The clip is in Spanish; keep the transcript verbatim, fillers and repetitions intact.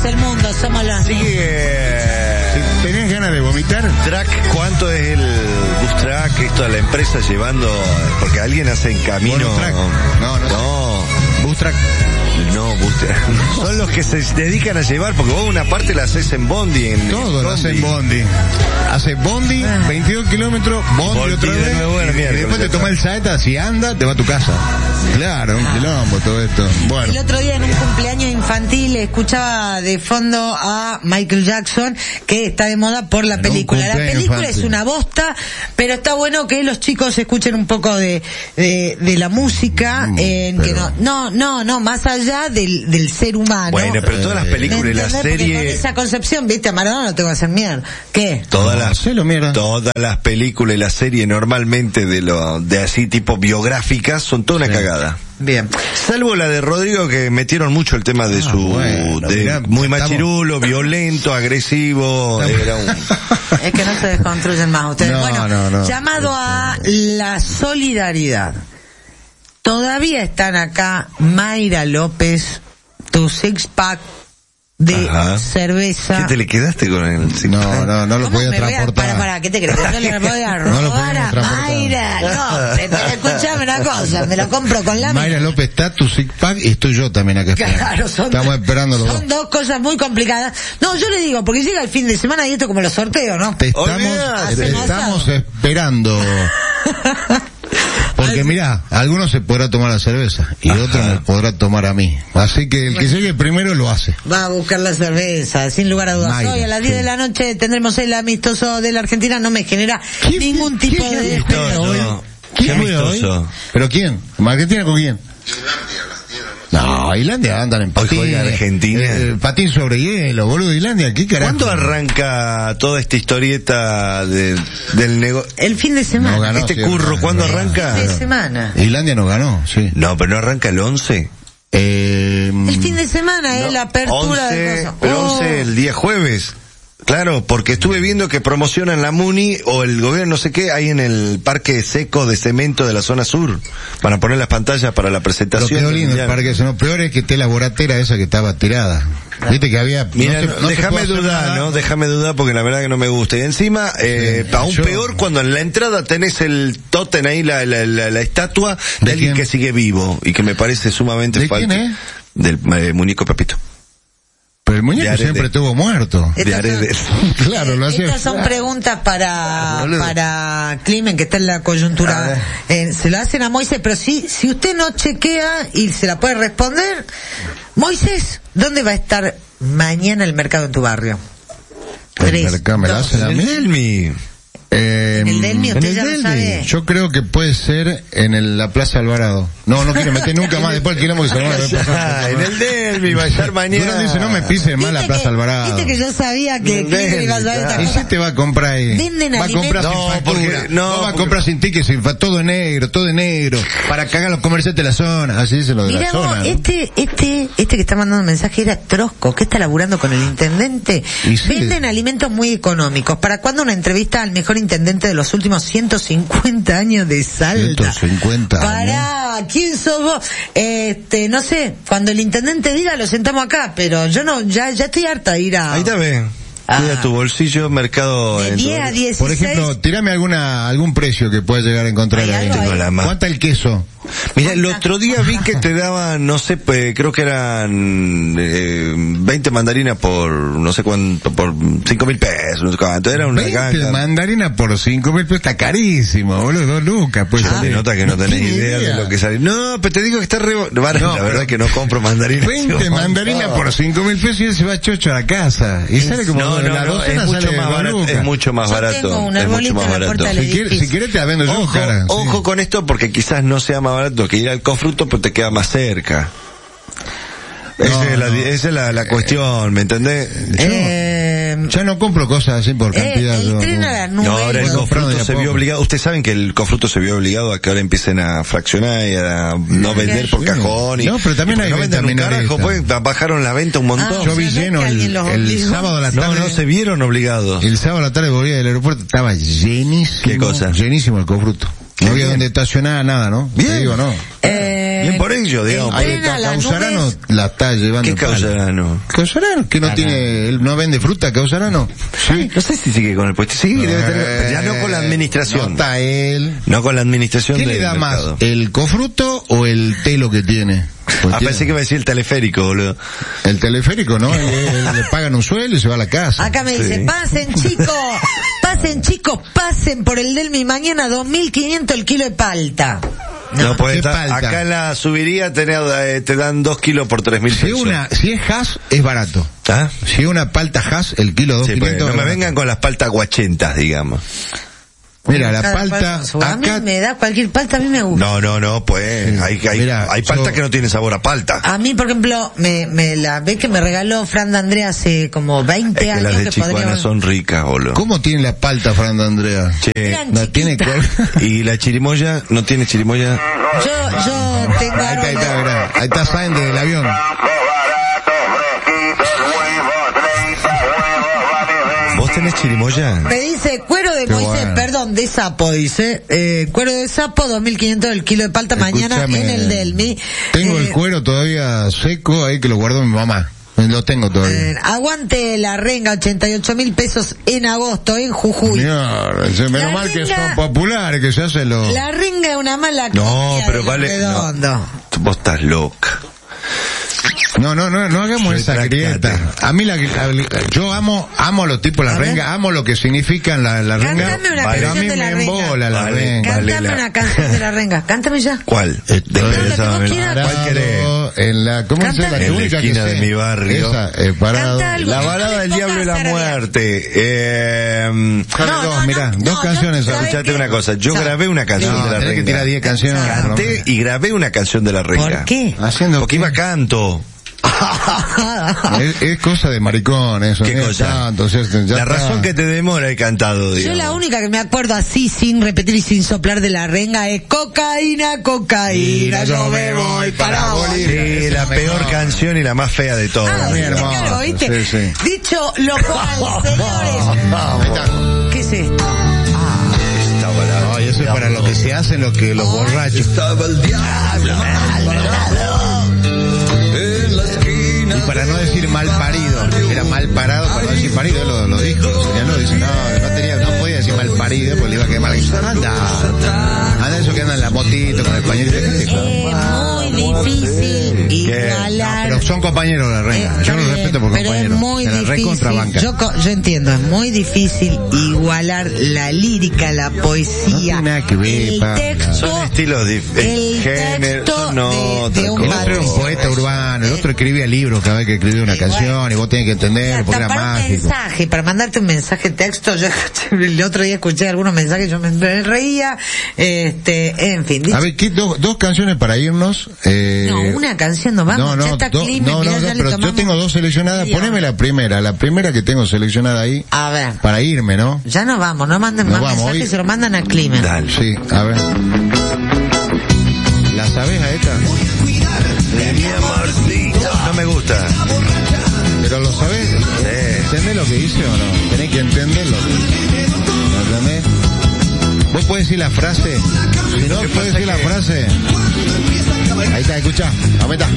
es el mundo, somos los... Así que... Si tenés ganas de vomitar... Track, ¿cuánto es el bus track? Esto de la empresa llevando... Porque alguien hace en camino... Bonus track. No, no. No. Bus track. No, bus track. Son los que se dedican a llevar, porque vos una parte la haces en bondi. En Todo en lo hace en bondi. Hace bondi, veintidós kilómetros, bondi Volví otra de vez. nuevo en el Y miércoles, después te ya toma el saeta, si anda, te va a tu casa. Claro, un quilombo todo esto. Bueno. El otro día en un cumpleaños infantil escuchaba de fondo a Michael Jackson, que está de moda por la En un película. La cumpleaños película infantil. es una bosta, pero está bueno que los chicos escuchen un poco de de, de la música, Mm, en que pero- no, no, no, no, más allá del, del ser humano. Bueno, pero todas las Eh, películas y ¿Me las entendés? Porque con series... esa concepción, viste, a Maradona no tengo que hacer mierda. ¿Qué? Todas las, Hacelo, mierda. todas las películas y las series normalmente de lo, de así tipo biográficas son toda una Sí. cagada. Bien. Salvo la de Rodrigo, que metieron mucho el tema de Ah, su, bueno, de mirá, muy estamos- machirulo, violento, agresivo, era un... Es que no se desconstruyen más ustedes. No, bueno, no, no. llamado a la solidaridad. Todavía están acá Mayra López, tu six pack de Ajá. cerveza. ¿Qué te le quedaste con el No, no, no lo ¿Cómo podía me voy a- transportar. Para, para, ¿qué te crees? ¿Yo le voy a No lo robar podemos a transportar. Mayra? No, te- te- escuchame una cosa, me lo compro con la Mayra López está tu six pack y estoy yo también acá. Claro, son, Estamos esperando los son dos. dos cosas muy complicadas. No, yo le digo, porque llega el fin de semana y esto como los sorteos, ¿no? Te estamos, Olvidate. te estamos esperando. Porque mirá, algunos se podrá tomar la cerveza y Ajá. otros me podrá tomar a mí. Así que el que llegue primero lo hace. Va a buscar la cerveza, sin lugar a dudas. Mayra, Hoy a las diez sí. de la noche tendremos el amistoso de la Argentina. No me genera ¿Quién- ningún quién- tipo quién de... Amistoso. ¿Quién Qué juega hoy? amistoso. ¿Pero quién? ¿Argentina con quién? No, Islandia andan en Hoy patín. juega Argentina. Eh, patín sobre hielo, boludo. Islandia, ¿qué carajo? ¿Cuándo arranca toda esta historieta de, del negocio? El fin de semana. No ganó, ¿Este sí, curro ganó, cuándo ganó. arranca? Fin de semana. Islandia no ganó, sí. No, pero no arranca el once. Eh, El fin de semana es No, la apertura once, de cosas. el Oh. once, el día jueves. Claro, porque estuve viendo que promocionan la Muni o el gobierno no sé qué, ahí en el parque seco de cemento de la zona sur, para poner las pantallas para la Pero presentación. quedó lindo el mundial. parque, no, peor es que esté la boratera esa que estaba tirada. Viste que había... Mira, no se- no, no se déjame puede hacer dudar, nada. ¿no? Déjame dudar porque la verdad que no me gusta. Y encima, eh, Sí, aún yo- peor cuando en la entrada tenés el tótem ahí, la, la, la, la estatua de, ¿De alguien quién? que sigue vivo y que me parece sumamente ¿De falso. quién es? Del eh, muñeco Pepito. Pero el muñeco De Arede. siempre estuvo muerto. Estas De son- Aredes. Claro, lo hacía. Estas son preguntas para Boludo. para Climen, que está en la coyuntura. Eh, se lo hacen a Moisés, pero si, si usted no chequea y se la puede responder, Moisés, ¿dónde va a estar mañana el mercado en tu barrio? El Tres, mercado me la dos. hacen a En mí. el Delmi. Eh, En el Delmi, usted en ya el lo Delmi. sabe. Yo creo que puede ser en el- la Plaza Alvarado. No, no quiero meter nunca más después el quilombo que se va a Ah, en el Delmi va a estar mañana. Durán dice, no me pise más la Viste Plaza que- Alvarado. Viste que yo sabía que En el Climen iba a saber Delmi, esta ¿Y cosa. si te va a comprar ahí? Venden va a comprar alimentos. sin No, factura. porque- no, va a porque- comprar sin ticket, sin fa- todo en negro, todo en negro, para cagar los comerciantes de la zona. Así dice lo de Mirá la vos, zona. ¿no? este, este, este que está mandando mensaje era Trosco, que está laburando con el intendente. Y sí. Venden alimentos muy económicos. ¿Para cuándo una entrevista al mejor intendente de los últimos ciento cincuenta años de Salta? ciento cincuenta años. Pará, ¿quién sos vos? Este, no sé, cuando el intendente diga lo sentamos acá, pero yo no, ya, ya estoy harta de ir a... Ahí está, ve. Ah. Cuida tu bolsillo, mercado. De en tu- diez a dieciséis. Por ejemplo, tirame alguna, algún precio que puedas llegar a encontrar Hay ahí. algo ahí. Tengo la ma- ¿Cuánta el queso? Mira, el otro día vi que te daban, no sé, pues, creo que eran eh, veinte mandarinas por, no sé cuánto, por cinco mil pesos, no sé cuánto, era una veinte ganga. mandarina por cinco mil pesos está carísimo, boludo, dos lucas, pues. Se salir. nota que no tenés tiene idea de lo que sale. No, pero te digo que está re... Vale, No, la verdad pero- que no compro mandarinas. veinte mandarinas por cinco mil pesos y él se va chocho a la casa. Y sale como No, no, la no, docena es mucho sale más dos barato, lucas. es mucho más Yo barato, tengo un es mucho arbolito más en la barato. puerta del Si quieres, si quieres te la vendo yo, Ojo, cara. sí. ojo con esto porque quizás no sea más barato que ir al Cofruto, pero te queda más cerca. No, esa es, la, no. esa es la, la cuestión, ¿me entendés? Eh, Ya no compro cosas así por eh, cantidad. el yo, tren no. a las No, ahora el nueve. comprando de Cofruto a se vio poco. obligado, ustedes saben que el Cofruto se vio obligado a que ahora empiecen a fraccionar y a no vender por Sí. cajón y No, pero también y hay no venta venden un minorista. carajo, pues bajaron la venta un montón. Ah, Yo o vi sea, no es lleno que el, alguien los el obligó. sábado a la no, tarde. no se vieron obligados. El sábado a la tarde volví del aeropuerto, estaba llenísimo. ¿Qué cosa? Llenísimo el Cofruto. No había donde estacionar nada, ¿no? Bien. Te digo, no. Eh, Bien por ello, digamos. Ahí Entrena está, las Causarano nubes. la está llevando. ¿Qué el palo. Causarano? Causarano, que no Ah, tiene, él no vende fruta, Causarano. Sí. No sé si sigue con el puesto. Sí, debe tener, ya no con la No administración. está él. No con la administración ¿Qué del le da mercado. más, el cofruto o el telo que tiene? Pues Ah, tiene- pensé que iba a decir el teleférico, boludo. El teleférico, ¿no? Él- él- le pagan un sueldo y se va a la casa. Acá me dice, Sí. pasen chicos, pasen chicos, pasen por el Delmi mañana dos mil quinientos el kilo de palta. No, pues ¿qué está- falta? acá en la subiría tenés, eh, te dan dos kilos por tres mil Si pesos. una, si es hash, es barato. ¿Ah? Si una palta hash, el kilo dos Sí, pues, quinientos. no me vengan con las paltas guachentas, digamos. Mira, la Cada palta, cual con su- a mí acá, me da cualquier palta, a mí me gusta. No, no, no, pues, hay, hay, Mira, hay paltas yo- que no tienen sabor a palta. A mí, por ejemplo, me, me la ve que me regaló Fran de Andrea hace como veinte Es que años las de que Chicuana podría... son ricas, boludo. ¿cómo tiene la palta, Fran de Andrea? Che, Eran La tiene chiquitas. col- y la chirimoya, ¿no tiene chirimoya? Yo, yo tengo Ahí está, ahí está, aroma. mirá. Ahí está Sainz del avión. ¿Vos tenés chirimoya? Me dice cuero de Qué Moisés, bueno. perdón, de sapo, dice. Eh, cuero de sapo, dos mil quinientos el kilo de palta mañana Escúchame, en el Delmi. Tengo Eh, el cuero todavía seco, ahí que lo guardó mi mamá. Lo tengo todavía. eh, aguante la renga, ochenta y ocho mil pesos en agosto en Jujuy. Mierda, ese- menos La mal que renga- son populares, que se hacen los... La renga es una mala No, copia pero de vale. Redondo. No, vos estás loca. No, no, no, no hagamos esa Retráctate. grieta. A mí la, la- yo amo, amo a los tipos de la A ver. renga, amo lo que significan la, la renga, Cántame una pero a canción mí de la me renga. embola la Vale, renga. Cántame Vale, la- una canción de la renga, cántame ya. ¿Cuál? Eh, De lo que esa, vos ¿cuál quieras. querés? En la, ¿cómo se llama? Cántame. La En la única que esquina sé. de mi barrio. Esa, eh, parado. Canta algo. La No balada me del pongas diablo y la tararear. muerte. Eh, Dale No, dos, no, mirá, no, dos no, canciones. no, ¿sabes escuchate qué? una cosa. Yo Sa- grabé una canción No, de la tenés que renga. tirar diez canciones. Canté y grabé una canción de la renga. ¿Por qué? Haciendo Porque iba canto. es, es cosa de maricón eso. ¿Qué no es cosa? tanto, ¿cierto? Ya La está. razón que te demora he cantado, Yo digamos. la única que me acuerdo así, sin repetir y sin soplar de la renga, es cocaína, cocaína, yo me voy para morir. Sí, la peor canción y la más fea de todas. Ah, muy ¿viste? hermoso, Claro, ¿viste? sí, sí. Dicho lo cual, señores, Ahí está. ¿qué es esto? Esta balada. Ay, eso es para lo que se hacen los que los borrachos. Estaba el diablo. En la esquina. Y para no decir mal parido, era mal parado para no decir parido, él lo, lo dijo, lo señaló, dice, no, no tenía, no podía decir mal parido porque le iba a quedar mal. Anda, anda eso que anda en la motito con el pañuelo. Es muy difícil igualar. Pero son compañeros de la Eh, renga, yo está los bien, respeto por pero compañeros. es muy de la difícil. recontrabanca. Yo, co- yo entiendo, es muy difícil igualar la lírica, la poesía, No tiene nada que ver, el Pablo. texto, Son estilos el diferentes. Género, texto no, de- otra de un El cosa. otro era un poeta urbano, el otro escribía libros cada vez que escribía una Y canción bueno. y vos tenés que entender porque Hasta era para un mágico. mensaje, para mandarte un mensaje texto, yo el otro día escuché algunos mensajes, yo me reía, este, en fin. A ver, ¿qué, dos, dos canciones para irnos. Eh, No, una canción no vamos, no, no, ya está do- clima, no, mirá, no, ya no, le pero yo tomamos tengo dos seleccionadas, media poneme hora. la primera, la primera que tengo seleccionada ahí, A ver, para irme, ¿no? ya nos vamos, no manden Nos más vamos, mensajes, hoy- se lo mandan a clima. Dale. Sí, a ver. ¿La sabés a esta? De mi amorcito. No me gusta. ¿Pero lo sabés? Sí. ¿Entendés lo que hice o no? Tenés que entenderlo. ¿Lo entendés? ¿Vos podés decir la frase? Si no, que podés pasa decir la que- frase. Ahí está, escucha, aumenta.